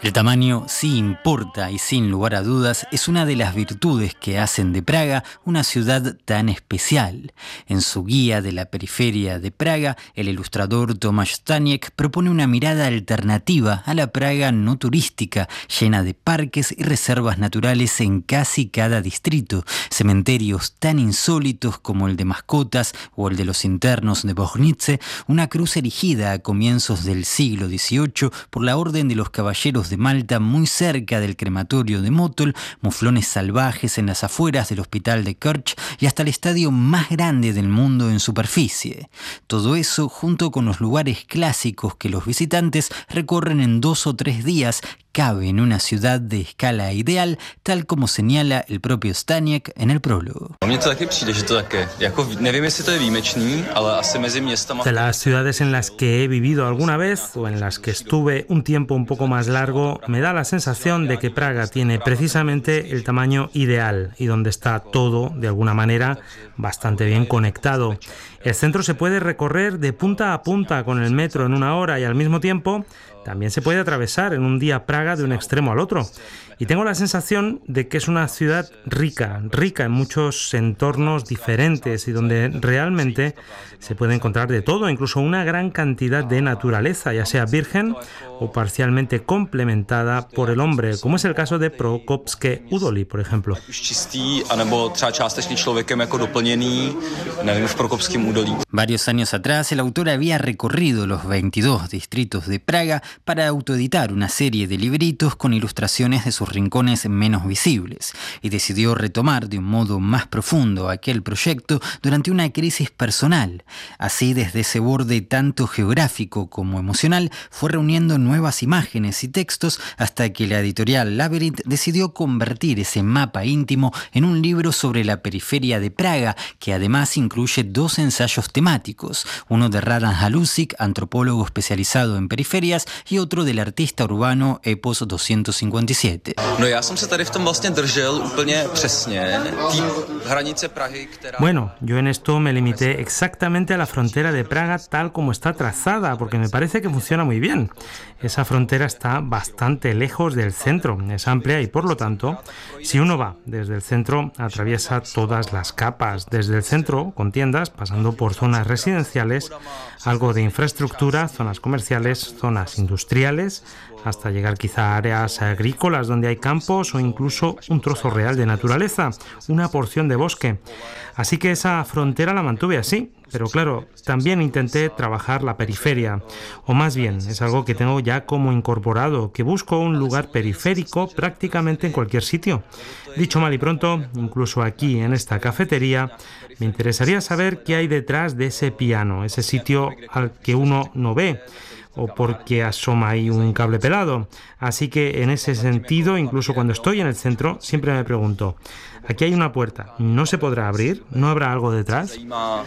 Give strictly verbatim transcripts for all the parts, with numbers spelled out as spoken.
El tamaño sí importa y sin lugar a dudas es una de las virtudes que hacen de Praga una ciudad tan especial. En su guía de la periferia de Praga, el ilustrador Tomáš Staněk propone una mirada alternativa a la Praga no turística, llena de parques y reservas naturales en casi cada distrito, cementerios tan insólitos como el de mascotas o el de los internos de Bohnice, una cruz erigida a comienzos del siglo dieciocho por la Orden de los Caballeros de Malta muy cerca del crematorio de Motol, muflones salvajes en las afueras del hospital de Kerch y hasta el estadio más grande del mundo en superficie. Todo eso junto con los lugares clásicos que los visitantes recorren en dos o tres días cabe en una ciudad de escala ideal, tal como señala el propio Staněk en el prólogo. De las ciudades en las que he vivido alguna vez o en las que estuve un tiempo un poco más largo, me da la sensación de que Praga tiene precisamente el tamaño ideal y donde está todo, de alguna manera, bastante bien conectado. El centro se puede recorrer de punta a punta con el metro en una hora y al mismo tiempo también se puede atravesar en un día Praga de un extremo al otro. Y tengo la sensación de que es una ciudad rica, rica en muchos entornos diferentes y donde realmente se puede encontrar de todo, incluso una gran cantidad de naturaleza, ya sea virgen o parcialmente complementada por el hombre, como es el caso de Prokopské údolí, por ejemplo. Varios años atrás, el autor había recorrido los veintidós distritos de Praga para autoeditar una serie de libritos con ilustraciones de sus rincones menos visibles y decidió retomar de un modo más profundo aquel proyecto durante una crisis personal. Así, desde ese borde tanto geográfico como emocional, fue reuniendo nuevas imágenes y textos hasta que la editorial Labyrinth decidió convertir ese mapa íntimo en un libro sobre la periferia de Praga, que además incluye dos ensayos temáticos, uno de Radan Halusic, antropólogo especializado en periferias, y otro del artista urbano Epos doscientos cincuenta y siete. Bueno, yo en esto me limité exactamente a la frontera de Praga tal como está trazada, porque me parece que funciona muy bien. Esa frontera está bastante lejos del centro, es amplia y por lo tanto, si uno va desde el centro, atraviesa todas las capas, desde el centro, con tiendas, pasando por zonas residenciales, algo de infraestructura, zonas comerciales, zonas industriales, hasta llegar quizá a áreas agrícolas donde hay campos o incluso un trozo real de naturaleza, una porción de bosque. Así que esa frontera la mantuve así, pero claro, también intenté trabajar la periferia, o más bien, es algo que tengo ya como incorporado, que busco un lugar periférico prácticamente en cualquier sitio. Dicho mal y pronto, incluso aquí en esta cafetería, me interesaría saber qué hay detrás de ese piano, ese sitio al que uno no ve, o porque asoma ahí un cable pelado. Así que en ese sentido, incluso cuando estoy en el centro, siempre me pregunto, aquí hay una puerta, ¿no se podrá abrir? ¿No habrá algo detrás?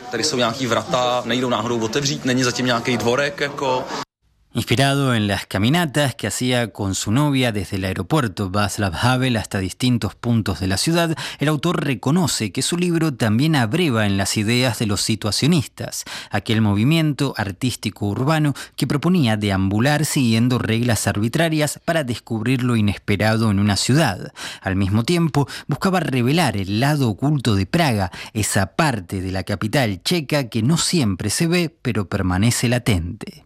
Inspirado en las caminatas que hacía con su novia desde el aeropuerto Václav Havel hasta distintos puntos de la ciudad, el autor reconoce que su libro también abreva en las ideas de los situacionistas, aquel movimiento artístico urbano que proponía deambular siguiendo reglas arbitrarias para descubrir lo inesperado en una ciudad. Al mismo tiempo, buscaba revelar el lado oculto de Praga, esa parte de la capital checa que no siempre se ve, pero permanece latente.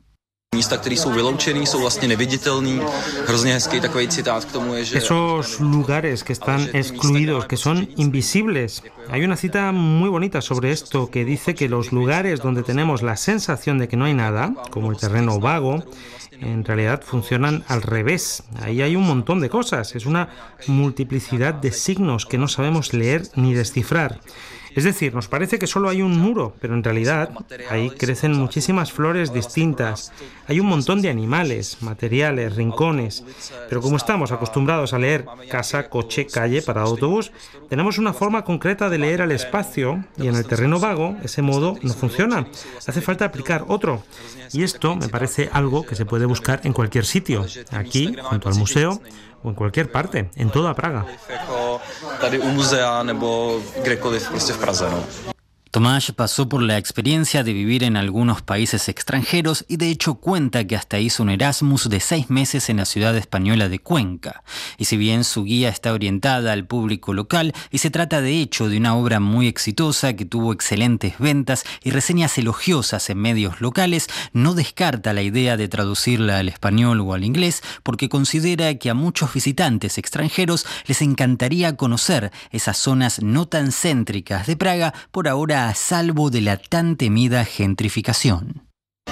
Esos lugares que están excluidos, que son invisibles. Hay una cita muy bonita sobre esto que dice que los lugares donde tenemos la sensación de que no hay nada, como el terreno vago, en realidad funcionan al revés. Ahí hay un montón de cosas. Es una multiplicidad de signos que no sabemos leer ni descifrar. Es decir, nos parece que solo hay un muro, pero en realidad ahí crecen muchísimas flores distintas. Hay un montón de animales, materiales, rincones. Pero como estamos acostumbrados a leer casa, coche, calle, parada de autobús, tenemos una forma concreta de leer al espacio y en el terreno vago ese modo no funciona. Hace falta aplicar otro. Y esto me parece algo que se puede buscar en cualquier sitio. Aquí, junto al museo, o en cualquier parte, en toda Praga. Tomás pasó por la experiencia de vivir en algunos países extranjeros y de hecho cuenta que hasta hizo un Erasmus de seis meses en la ciudad española de Cuenca. Y si bien su guía está orientada al público local y se trata de hecho de una obra muy exitosa que tuvo excelentes ventas y reseñas elogiosas en medios locales, no descarta la idea de traducirla al español o al inglés porque considera que a muchos visitantes extranjeros les encantaría conocer esas zonas no tan céntricas de Praga, por ahora a salvo de la tan temida gentrificación.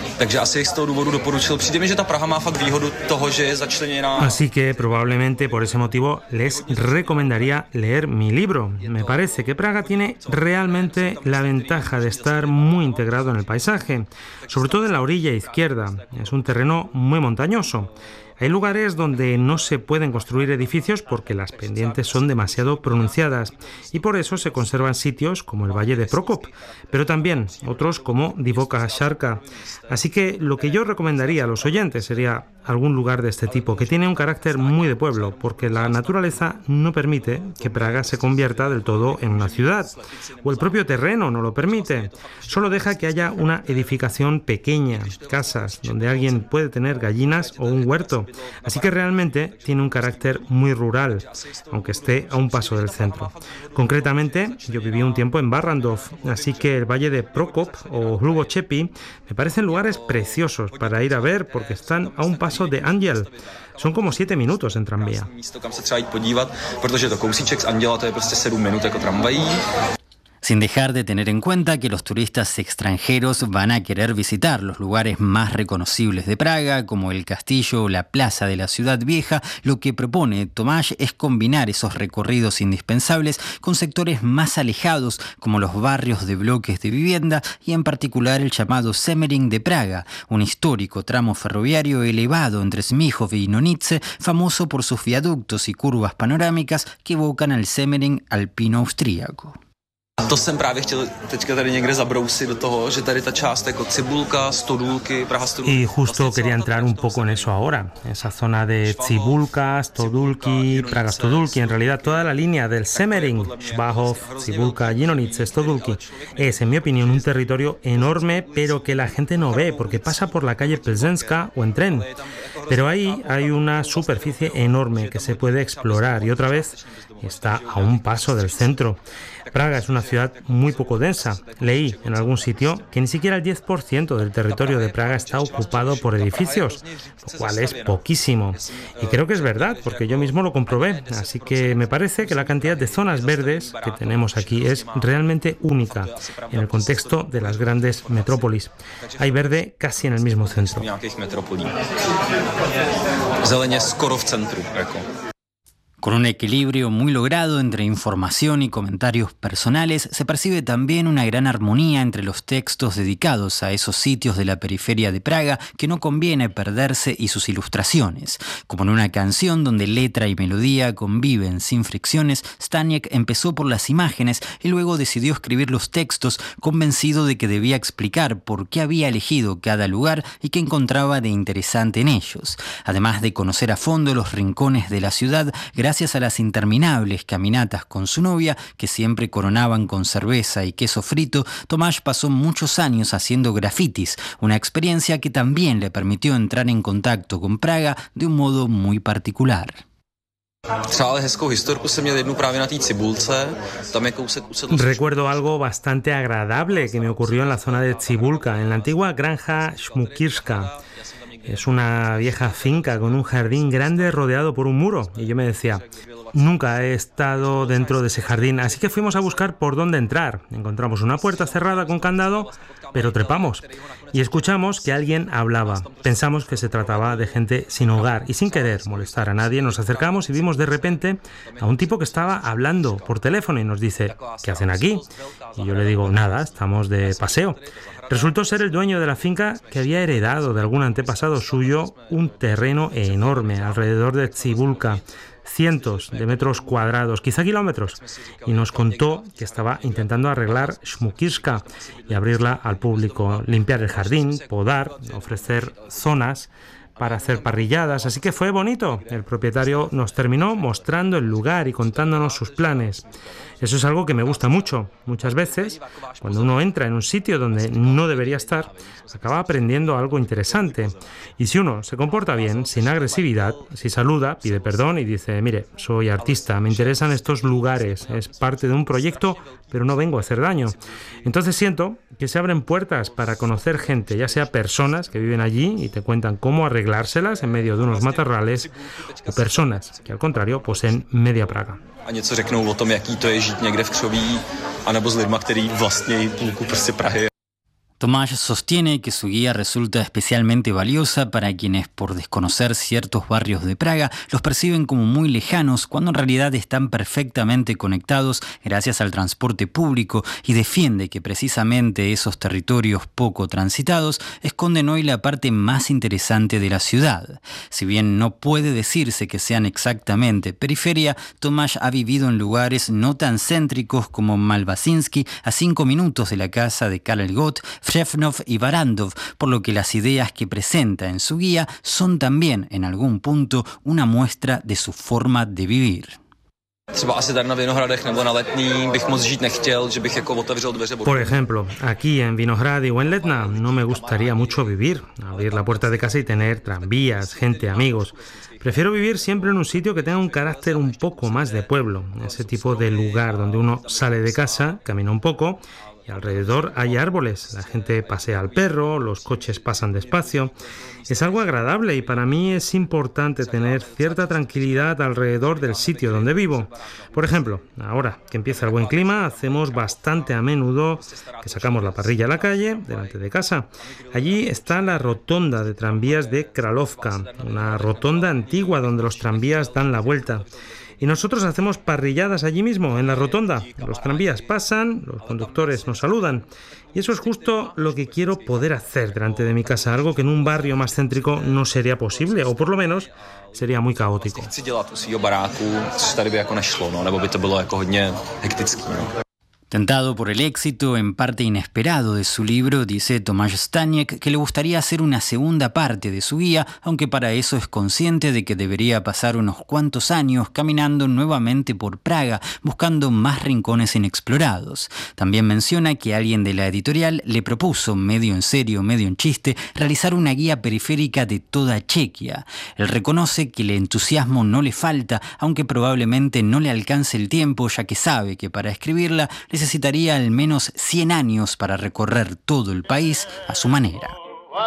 Así que probablemente por ese motivo les recomendaría leer mi libro. Me parece que Praga tiene realmente la ventaja de estar muy integrado en el paisaje, sobre todo en la orilla izquierda. Es un terreno muy montañoso. Hay lugares donde no se pueden construir edificios porque las pendientes son demasiado pronunciadas y por eso se conservan sitios como el Valle de Prokop, pero también otros como Divoká Šarka. Así que lo que yo recomendaría a los oyentes sería algún lugar de este tipo, que tiene un carácter muy de pueblo, porque la naturaleza no permite que Praga se convierta del todo en una ciudad, o el propio terreno no lo permite. Solo deja que haya una edificación pequeña, casas, donde alguien puede tener gallinas o un huerto. Así que realmente tiene un carácter muy rural, aunque esté a un paso del centro. Concretamente, yo viví un tiempo en Barrandov, así que el Valle de Prokop o Hlubočepi me parecen lugares preciosos para ir a ver porque están a un paso de Anděl. Son como siete minutos en tranvía. Sin dejar de tener en cuenta que los turistas extranjeros van a querer visitar los lugares más reconocibles de Praga, como el castillo o la plaza de la ciudad vieja, lo que propone Tomás es combinar esos recorridos indispensables con sectores más alejados, como los barrios de bloques de vivienda y en particular el llamado Semmering de Praga, un histórico tramo ferroviario elevado entre Smíchov y Nonice, famoso por sus viaductos y curvas panorámicas que evocan al Semmering alpino austríaco. To jsem právě chtěl teďka tady někde zabrousit do toho, že tady ta část jako Cibulka, Stodulky, Praha Stodulky. Y justo quería entrar un poco en eso ahora, esa zona de Cibulka, Stodulky, Praga Stodulky, en realidad toda la línea del Semmering, Švahov, Cibulka, Jinonice, Stodulky, es en mi opinión un territorio enorme pero que la gente no ve porque pasa por la calle Plzeňská o en tren. Pero ahí hay una superficie enorme que se puede explorar y otra vez está a un paso del centro. Praga es una ciudad muy poco densa. Leí en algún sitio que ni siquiera el diez por ciento del territorio de Praga está ocupado por edificios, lo cual es poquísimo. Y creo que es verdad, porque yo mismo lo comprobé. Así que me parece que la cantidad de zonas verdes que tenemos aquí es realmente única en el contexto de las grandes metrópolis. Hay verde casi en el mismo centro. Con un equilibrio muy logrado entre información y comentarios personales, se percibe también una gran armonía entre los textos dedicados a esos sitios de la periferia de Praga que no conviene perderse y sus ilustraciones. Como en una canción donde letra y melodía conviven sin fricciones, Staněk empezó por las imágenes y luego decidió escribir los textos convencido de que debía explicar por qué había elegido cada lugar y qué encontraba de interesante en ellos. Además de conocer a fondo los rincones de la ciudad, gracias a las interminables caminatas con su novia, que siempre coronaban con cerveza y queso frito, Tomás pasó muchos años haciendo grafitis, una experiencia que también le permitió entrar en contacto con Praga de un modo muy particular. Recuerdo algo bastante agradable que me ocurrió en la zona de Cibulka, en la antigua granja Šmukirska. Es una vieja finca con un jardín grande rodeado por un muro. Y yo me decía, nunca he estado dentro de ese jardín, así que fuimos a buscar por dónde entrar. Encontramos una puerta cerrada con candado, pero trepamos. Y escuchamos que alguien hablaba. Pensamos que se trataba de gente sin hogar y sin querer molestar a nadie. Nos acercamos y vimos de repente a un tipo que estaba hablando por teléfono y nos dice, ¿qué hacen aquí? Y yo le digo, nada, estamos de paseo. Resultó ser el dueño de la finca que había heredado de algún antepasado suyo un terreno enorme alrededor de Cibulka, cientos de metros cuadrados, quizá kilómetros, y nos contó que estaba intentando arreglar Šmukirska y abrirla al público, limpiar el jardín, podar, ofrecer zonas para hacer parrilladas, así que fue bonito. El propietario nos terminó mostrando el lugar y contándonos sus planes. Eso es algo que me gusta mucho. Muchas veces, cuando uno entra en un sitio donde no debería estar, acaba aprendiendo algo interesante. Y si uno se comporta bien, sin agresividad, si saluda, pide perdón y dice, mire, soy artista, me interesan estos lugares, es parte de un proyecto, pero no vengo a hacer daño. Entonces siento que se abren puertas para conocer gente, ya sea personas que viven allí y te cuentan cómo arreglárselas en medio de unos matorrales, o personas que al contrario poseen media Praga. A něco řeknou o tom, jaký to je žít někde v křoví, anebo s lidma, který vlastní půlku prostě Prahy. Tomáš sostiene que su guía resulta especialmente valiosa para quienes, por desconocer ciertos barrios de Praga, los perciben como muy lejanos cuando en realidad están perfectamente conectados gracias al transporte público, y defiende que precisamente esos territorios poco transitados esconden hoy la parte más interesante de la ciudad. Si bien no puede decirse que sean exactamente periferia, Tomáš ha vivido en lugares no tan céntricos como Malvasinsky, a cinco minutos de la casa de Karel Gott, Shevnov y Barandov, por lo que las ideas que presenta en su guía son también, en algún punto, una muestra de su forma de vivir. Por ejemplo, aquí en Vinohrady o en Letna no me gustaría mucho vivir, abrir la puerta de casa y tener tranvías, gente, amigos. Prefiero vivir siempre en un sitio que tenga un carácter un poco más de pueblo, ese tipo de lugar donde uno sale de casa, camina un poco y alrededor hay árboles, la gente pasea al perro, los coches pasan despacio. Es algo agradable y para mí es importante tener cierta tranquilidad alrededor del sitio donde vivo. Por ejemplo, ahora que empieza el buen clima, hacemos bastante a menudo que sacamos la parrilla a la calle, delante de casa. Allí está la rotonda de tranvías de Kralovka, una rotonda antigua donde los tranvías dan la vuelta. Y nosotros hacemos parrilladas allí mismo, en la rotonda. Los tranvías pasan, los conductores nos saludan. Y eso es justo lo que quiero poder hacer delante de mi casa, algo que en un barrio más céntrico no sería posible, o por lo menos sería muy caótico. Tentado por el éxito, en parte inesperado, de su libro, dice Tomáš Staněk que le gustaría hacer una segunda parte de su guía, aunque para eso es consciente de que debería pasar unos cuantos años caminando nuevamente por Praga, buscando más rincones inexplorados. También menciona que alguien de la editorial le propuso, medio en serio, medio en chiste, realizar una guía periférica de toda Chequia. Él reconoce que el entusiasmo no le falta, aunque probablemente no le alcance el tiempo, ya que sabe que para escribirla necesitaría al menos cien años para recorrer todo el país a su manera.